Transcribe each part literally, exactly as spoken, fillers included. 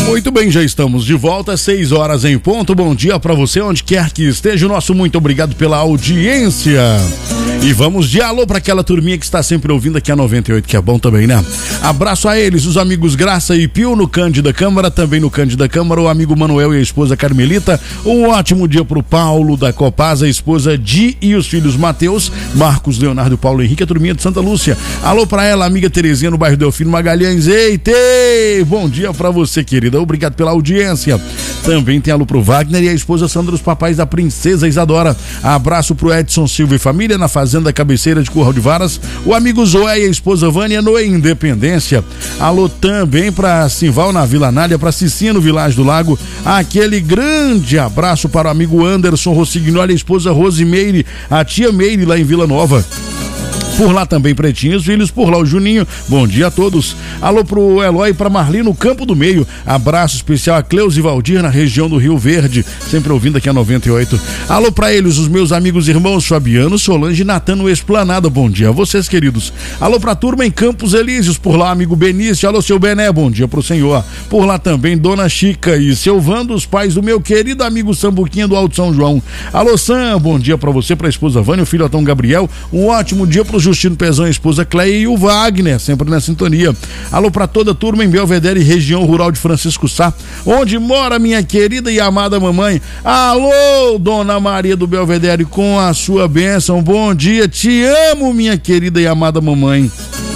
Muito bem, já estamos de volta, seis horas em ponto. Bom dia pra você, onde quer que esteja. O nosso muito obrigado pela audiência. E vamos de alô pra aquela turminha que está sempre ouvindo aqui a noventa e oito, que é bom também, né? Abraço a eles, os amigos Graça e Pio no Cândida Câmara, também no Cândida Câmara, o amigo Manuel e a esposa Carmelita. Um ótimo dia pro Paulo da Copasa, a esposa Di e os filhos Mateus, Marcos, Leonardo, Paulo Henrique, a turminha de Santa Lúcia. Alô pra ela, amiga Terezinha no bairro Delfino Magalhães. Eita! Bom dia pra você, querida. Obrigado pela audiência. Também tem alô pro Wagner e a esposa Sandra, os papais da princesa Isadora. Abraço pro Edson Silva e família na Fazenda Cabeceira de Curral de Varas. O amigo Zoé e a esposa Vânia no Independência. Alô também pra Simval na Vila Nádia, pra Cicinha no Vilagem do Lago. Aquele grande abraço para o amigo Anderson Rossignoli e a esposa Rosimeire, a tia Meire lá em Vila Nova. Por lá também Pretinhos Filhos, por lá o Juninho. Bom dia a todos. Alô pro Eloy e pra Marli no Campo do Meio. Abraço especial a Cleusa e Valdir na região do Rio Verde, sempre ouvindo aqui a noventa e oito. Alô pra eles, os meus amigos e irmãos Fabiano, Solange e Natan no Esplanada. Bom dia a vocês, queridos. Alô pra turma em Campos Elíseos, por lá amigo Benício. Alô seu Bené, bom dia pro senhor. Por lá também Dona Chica e seu Vando, os pais do meu querido amigo Sambuquinha do Alto São João. Alô Sam, bom dia pra você, pra esposa Vânia, o filho Atão Gabriel. Um ótimo dia pro Justino Pezão, a esposa Cleia e o Wagner, sempre na sintonia. Alô pra toda a turma em Belvedere, região rural de Francisco Sá, onde mora minha querida e amada mamãe. Alô, Dona Maria do Belvedere, com a sua bênção. Bom dia, te amo, minha querida e amada mamãe.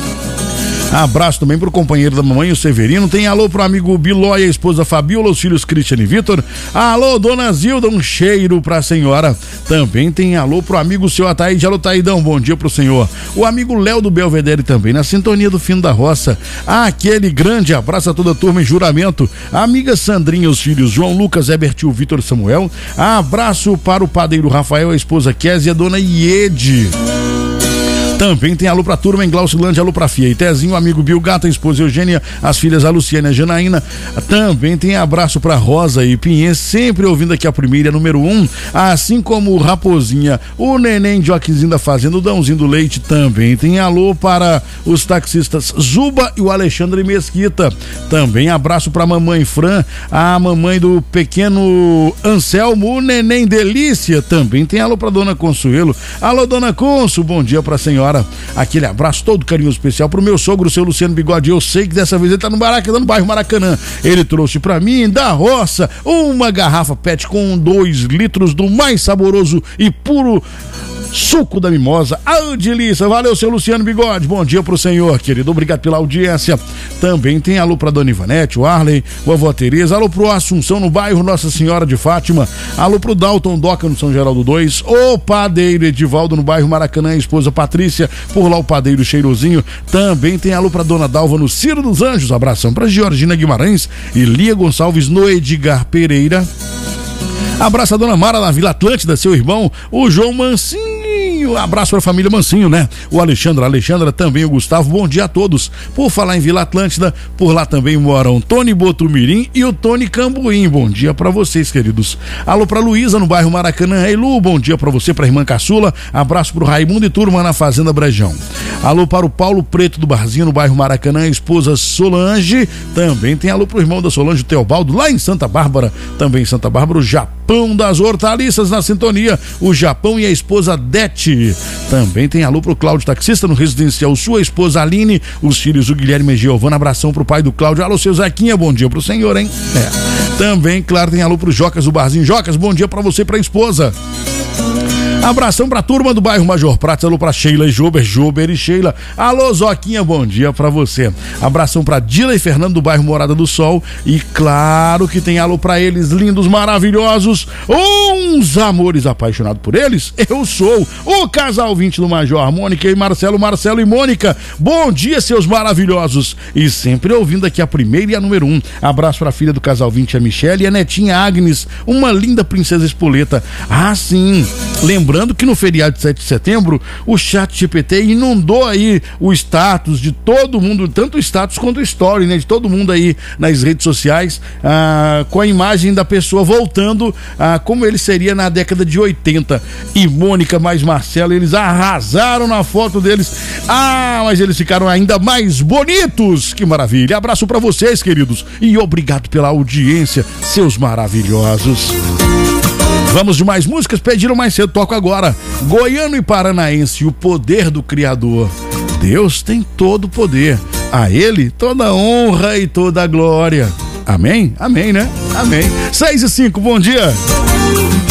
Abraço também pro companheiro da mamãe, o Severino. Tem alô pro amigo Biló e a esposa Fabiola, os filhos Cristian e Vitor. Alô, Dona Zilda, um cheiro pra senhora. Também tem alô pro amigo seu Ataíde. Alô, Taidão, bom dia pro senhor. O amigo Léo do Belvedere também, na sintonia do Fino da Roça. Aquele grande abraço a toda a turma em Juramento. A amiga Sandrinha, os filhos João Lucas, Herbert e o Vitor Samuel. Abraço para o padeiro Rafael, a esposa Kézia e a dona Iede. Também tem alô pra turma em Glaucilândia, alô pra Fia e Tezinho, amigo Bill Gata, a esposa Eugênia, as filhas a Luciana e a Janaína. Também tem abraço pra Rosa e Pinhês, sempre ouvindo aqui a primeira, número um, assim como o Raposinha, o Neném Joaquinzinho da Fazenda, o Dãozinho do Leite. Também tem alô para os taxistas Zuba e o Alexandre Mesquita. Também abraço pra mamãe Fran, a mamãe do pequeno Anselmo, o Neném Delícia. Também tem alô pra dona Consuelo. Alô, dona Consu, bom dia pra senhora. Aquele abraço todo carinho especial pro meu sogro, o seu Luciano Bigode. Eu sei que dessa vez ele tá no Maracanã, no bairro Maracanã. Ele trouxe pra mim, da roça, uma garrafa pet com dois litros do mais saboroso e puro suco da mimosa. Ah, delícia. Valeu, seu Luciano Bigode. Bom dia pro senhor, querido. Obrigado pela audiência. Também tem alô pra dona Ivanete, o Arley, vovó Tereza. Alô pro Assunção no bairro Nossa Senhora de Fátima. Alô pro Dalton Doca no São Geraldo dois. O padeiro Edivaldo no bairro Maracanã, a esposa Patrícia. Por lá o padeiro Cheirosinho. Também tem alô pra dona Dalva no Ciro dos Anjos. Abração pra Georgina Guimarães e Lia Gonçalves no Edgar Pereira. Abraço a dona Mara na Vila Atlântida, seu irmão, o João Mancinho. Abraço para a família Mancinho, né? O Alexandre, a Alexandra, também o Gustavo. Bom dia a todos. Por falar em Vila Atlântida, por lá também moram Tony Botumirim e o Tony Cambuim. Bom dia para vocês, queridos. Alô para Luísa no bairro Maracanã. Ei, Lu, bom dia para você, para a irmã Caçula. Abraço pro Raimundo e turma na Fazenda Brejão. Alô para o Paulo Preto do Barzinho no bairro Maracanã, a esposa Solange. Também tem alô pro irmão da Solange, o Teobaldo, lá em Santa Bárbara. Também em Santa Bárbara, o Japão das Hortaliças na sintonia. O Japão e a esposa Dete. Também tem alô pro Cláudio Taxista no Residencial, sua esposa Aline, os filhos o Guilherme e Giovana. Abração pro pai do Cláudio. Alô, seu Zequinha, bom dia pro senhor, hein? É. Também, claro, tem alô pro Jocas do Barzinho. Jocas, bom dia pra você e pra esposa. Abração pra turma do bairro Major Prates. Alô pra Sheila e Jober, Jober e Sheila. Alô, Zoquinha, bom dia pra você. Abração pra Dila e Fernando do bairro Morada do Sol. E claro que tem alô pra eles, lindos, maravilhosos, uns amores apaixonados por eles. Eu sou o casal vinte do Major, Mônica e Marcelo, Marcelo e Mônica. Bom dia, seus maravilhosos. E sempre ouvindo aqui a primeira e a número um. Abraço pra filha do casal vinte, a Michele, e a netinha Agnes, uma linda princesa espoleta. Ah, sim, lembrando Lembrando que no feriado de sete de setembro, o Chat G P T inundou aí o status de todo mundo, tanto o status quanto o story, né? De todo mundo aí nas redes sociais, ah, com a imagem da pessoa voltando a como ele seria na década de oitenta. E Mônica mais Marcelo, eles arrasaram na foto deles. Ah, mas eles ficaram ainda mais bonitos. Que maravilha. Abraço pra vocês, queridos. E obrigado pela audiência, seus maravilhosos. Vamos de mais músicas, pediram mais cedo, toco agora. Goiano e Paranaense, o poder do Criador. Deus tem todo o poder, a Ele toda honra e toda glória. Amém? Amém, né? Amém. seis e cinco, bom dia.